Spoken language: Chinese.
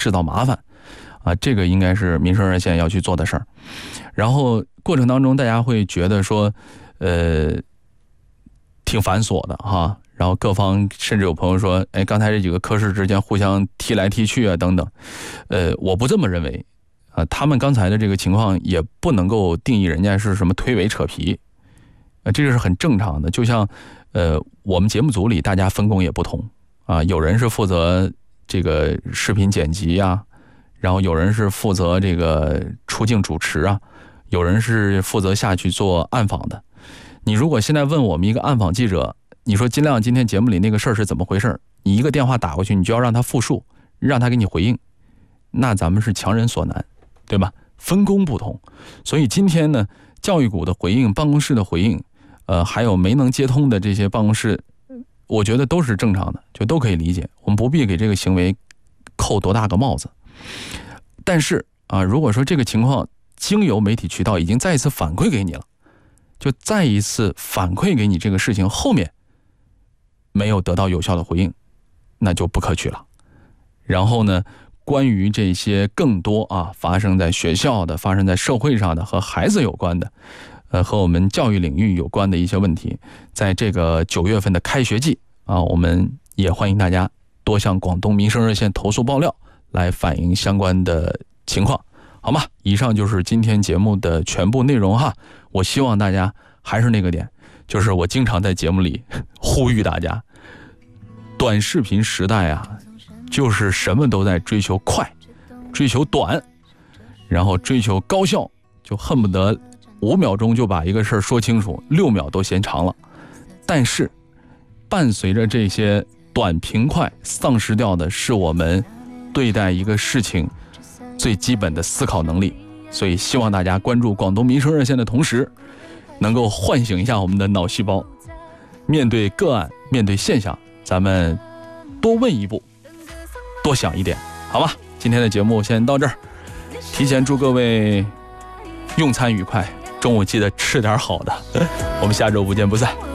制造麻烦啊，这个应该是民生热线要去做的事儿。然后过程当中大家会觉得说挺繁琐的哈，然后各方甚至有朋友说，哎，刚才这几个科室之间互相踢来踢去啊等等，我不这么认为啊，他们刚才的这个情况也不能够定义人家是什么推诿扯皮，这个是很正常的。就像我们节目组里大家分工也不同啊，有人是负责这个视频剪辑啊，然后有人是负责这个出镜主持啊，有人是负责下去做暗访的。你如果现在问我们一个暗访记者，你说金亮今天节目里那个事儿是怎么回事，你一个电话打过去，你就要让他复述，让他给你回应，那咱们是强人所难，对吧？分工不同，所以今天呢，教育股的回应，办公室的回应，还有没能接通的这些办公室，我觉得都是正常的，就都可以理解，我们不必给这个行为扣多大个帽子。但是啊，如果说这个情况经由媒体渠道已经再一次反馈给你了，就再一次反馈给你这个事情后面没有得到有效的回应，那就不可取了。然后呢，关于这些更多啊发生在学校的、发生在社会上的和孩子有关的，和我们教育领域有关的一些问题，在这个9月份的开学季啊，我们也欢迎大家多向广东民生热线投诉爆料，来反映相关的情况，好吗？以上就是今天节目的全部内容哈。我希望大家还是那个点，就是我经常在节目里呼吁大家，短视频时代啊，就是什么都在追求快，追求短，然后追求高效，就恨不得5秒钟就把一个事儿说清楚，6秒都嫌长了。但是伴随着这些短平快，丧失掉的是我们对待一个事情最基本的思考能力。所以希望大家关注广东民生热线的同时，能够唤醒一下我们的脑细胞，面对个案，面对现象，咱们多问一步，多想一点，好吧？今天的节目先到这儿，提前祝各位用餐愉快，中午记得吃点好的，我们下周不见不散。